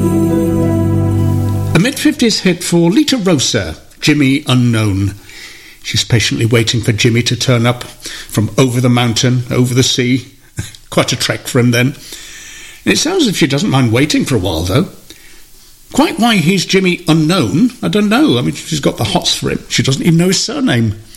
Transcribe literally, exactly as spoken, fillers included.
A mid-fifties hit for Lita Rosa, Jimmy Unknown. She's patiently waiting for Jimmy to turn up from over the mountain, over the sea. Quite a trek for him then. And it sounds as if she doesn't mind waiting for a while, though. Quite why he's Jimmy Unknown, I don't know. I mean, she's got the hots for him. She doesn't even know his surname.